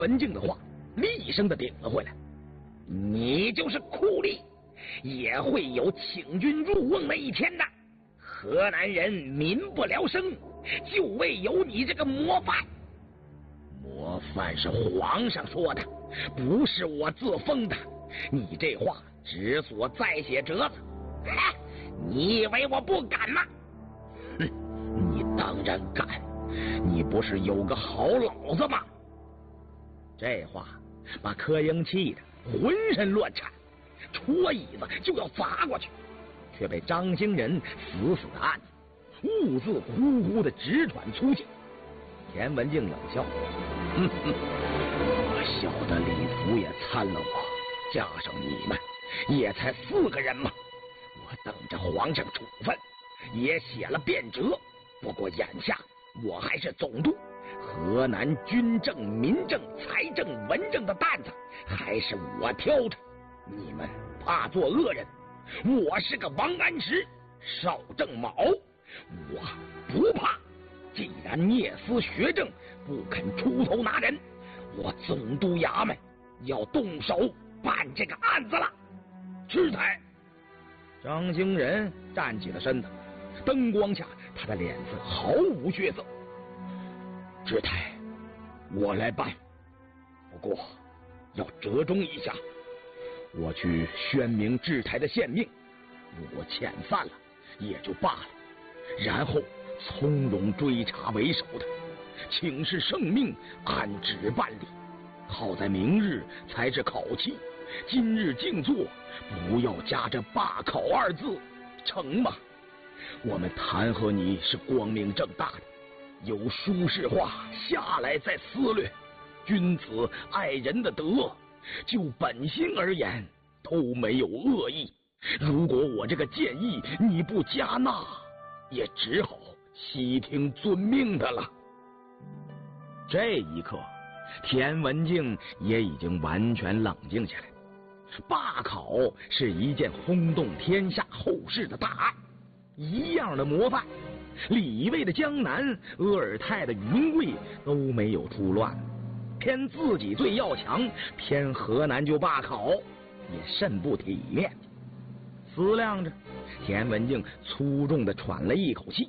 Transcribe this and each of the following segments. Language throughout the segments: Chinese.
文静的话厉声的顶了回来：“你就是酷吏，也会有请君入瓮的一天的。河南人民不聊生，就为有你这个模范。模范是皇上说的，不是我自封的。你这话只所再写折子。你以为我不敢吗？哼，你当然敢。你不是有个好老子吗？”这话把柯英气得浑身乱颤，戳椅子就要砸过去，却被张兴仁死死的按住，兀自呼呼的直喘粗气。田文镜冷笑：“我晓得李福也参了我，加上你们也才4个人嘛。我等着皇上处分，也写了便折。不过眼下我还是总督，河南军政、民政、财政、文政的担子还是我挑着。你们怕做恶人，我是个王安石、邵正卯，我不怕。既然聂私学政，不肯出头拿人，我总督衙门要动手办这个案子了。知台。”张兴仁站起了身子，灯光下他的脸色毫无血色。“知台，我来办，不过要折中一下。我去宣明知台的县命，如果遣散了也就罢了，然后从容追查为首的，请示圣命，按旨办理。好在明日才是考期，今日静坐，不要加这罢考2字，成吗？我们弹劾你是光明正大的，有舒适话下来再思虑。君子爱人的德，就本心而言都没有恶意。如果我这个建议你不加纳，也只好悉听遵命的了。”这一刻，田文镜也已经完全冷静下来。罢考是一件轰动天下后世的大案，一样的模范，李卫的江南、阿尔泰的云贵都没有出乱，偏自己最要强，偏河南就罢考，也甚不体面。思量着，田文镜粗重的喘了一口气：“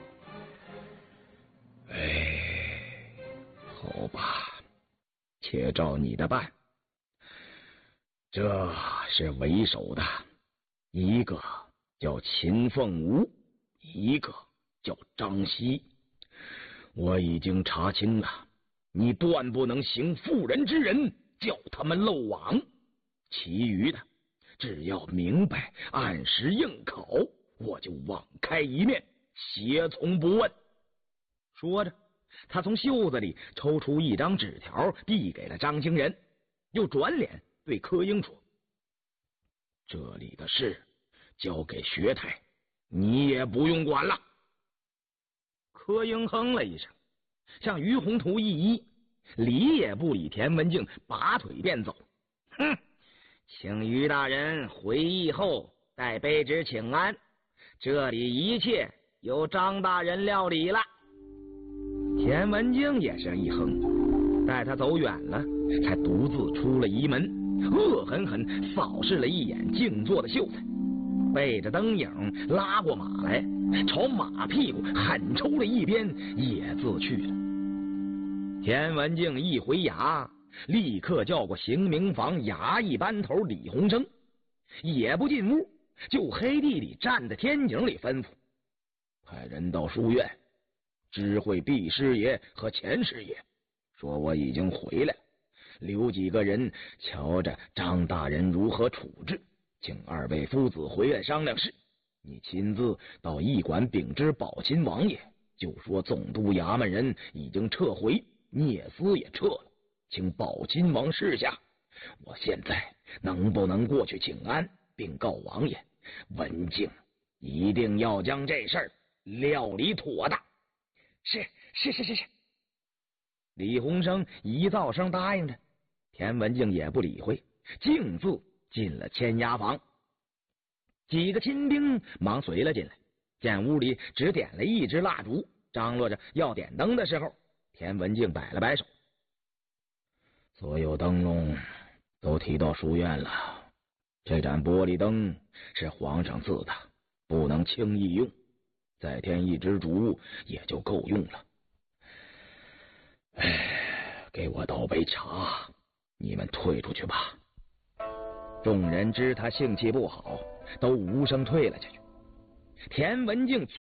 好吧，且照你的办。这是为首的，一个叫秦凤吴，一个叫张熙。我已经查清了，你断不能行妇人之仁，叫他们漏网。其余的，只要明白，按时应考，我就网开一面，胁从不问。”说着，他从袖子里抽出一张纸条，递给了张兴仁，又转脸对柯英说：“这里的事交给学台，你也不用管了。”柯英哼了一声，向于洪图一揖，理也不理田文镜，拔腿便走。“哼，请于大人回议后带卑职请安，这里一切由张大人料理了。”田文镜也是一哼，待他走远了，才独自出了仪门，恶狠狠扫视了一眼静坐的秀才，背着灯影拉过马来，朝马屁股狠抽了一鞭，也自去了。田文镜一回衙，立刻叫过刑名房衙役班头李洪生，也不进屋，就黑地里站在天井里吩咐：“派人到书院知会毕师爷和钱师爷，说我已经回来了，留几个人瞧着张大人如何处置，请2位夫子回来商量事。你亲自到驿馆禀知宝琴王爷，就说总督衙门人已经撤回，聂私也撤了，请宝琴王示下。我现在能不能过去请安，并告王爷，文静一定要将这事儿料理妥当。”“是。”李洪生一噪声答应着，田文镜也不理会，径自进了签押房。几个亲兵忙随了进来，见屋里只点了一支蜡烛，张罗着要点灯的时候，田文镜摆了摆手：“ 所有灯笼都提到书院了。这盏玻璃灯是皇上赐的，不能轻易用，再添一支烛也就够用了。给我倒杯茶，你们退出去吧。众人知他性气不好，都无声退了下去。田文静